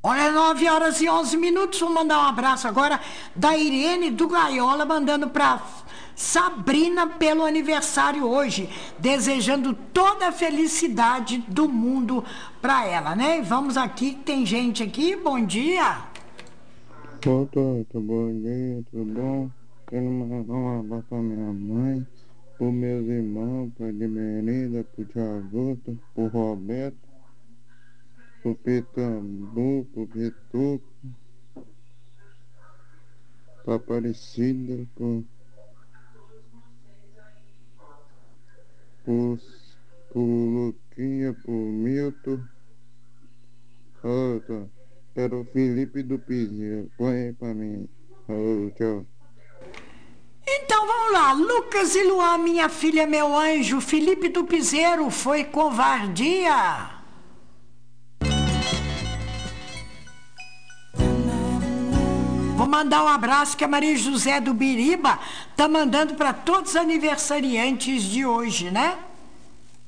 Olha, 9h11. Vou mandar um abraço agora da Irene do Gaiola, mandando para Sabrina pelo aniversário hoje, desejando toda a felicidade do mundo para ela, né? E vamos aqui, tem gente aqui, bom dia. Boa tarde, bom dia, tudo bom? Quero mandar um abraço pra minha mãe, pros meus irmãos, pra Dimerida, pro Tia Augusto, pro Roberto, pro Pitambu, pro Pituco, pra Aparecida, pro, pro Luquinha, pro Milton, outra, quero o Felipe do Piseiro, põe aí pra mim. Ô, tchau. Então vamos lá, Lucas e Luan, minha filha, meu anjo, Felipe do Piseiro, foi covardia. Vou mandar um abraço que a Maria José do Biriba tá mandando para todos os aniversariantes de hoje, né?